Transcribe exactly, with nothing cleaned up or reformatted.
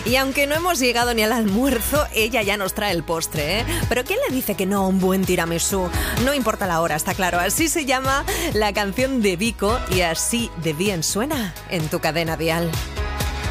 Y aunque no hemos llegado ni al almuerzo, ella ya nos trae el postre, ¿eh? Pero ¿quién le dice que no a un buen tiramisú? No importa la hora, está claro. Así se llama la canción de Vico y así de bien suena en tu cadena dial.